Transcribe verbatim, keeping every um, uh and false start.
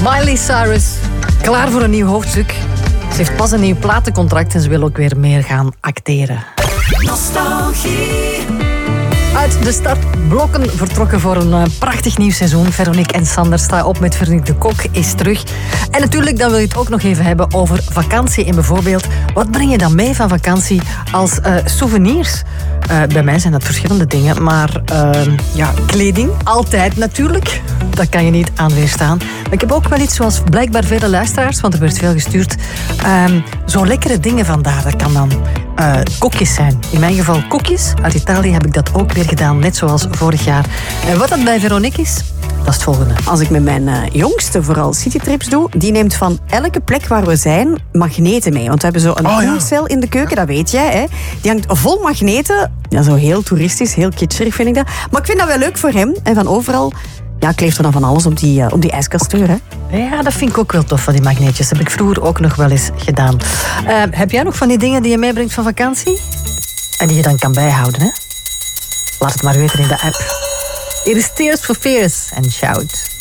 Miley Cyrus, klaar voor een nieuw hoofdstuk. Ze heeft pas een nieuw platencontract en ze wil ook weer meer gaan acteren. Nostalgie. Uit de startblokken vertrokken voor een uh, prachtig nieuw seizoen. Veronique en Sander, sta op met Veronique de Kok, is terug. En natuurlijk, dan wil je het ook nog even hebben over vakantie. En bijvoorbeeld, wat breng je dan mee van vakantie als uh, souvenirs? Uh, bij mij zijn dat verschillende dingen, maar uh, ja, kleding, altijd natuurlijk. Daar kan je niet aan weerstaan. Maar ik heb ook wel iets zoals blijkbaar vele luisteraars, want er werd veel gestuurd. Uh, zo lekkere dingen vandaar, dat kan dan uh, koekjes zijn. In mijn geval koekjes. Uit Italië heb ik dat ook weer gedaan, net zoals vorig jaar. En wat dat bij Veronique is, dat is het volgende. Als ik met mijn uh, jongste vooral citytrips doe, die neemt van elke plek waar we zijn magneten mee. Want we hebben zo een oh, ja. koelcel in de keuken, dat weet jij. Hè? Die hangt vol magneten. Ja, zo heel toeristisch, heel kitscherig vind ik dat. Maar ik vind dat wel leuk voor hem. En van overal ja, kleeft er dan van alles op die, uh, op die ijskastdeur. Hè? Ja, dat vind ik ook wel tof, van die magneetjes. Dat heb ik vroeger ook nog wel eens gedaan. Uh, heb jij nog van die dingen die je meebrengt van vakantie? En die je dan kan bijhouden, hè? Laat het maar weten in de app. Hier is Tears for Fears en Shout.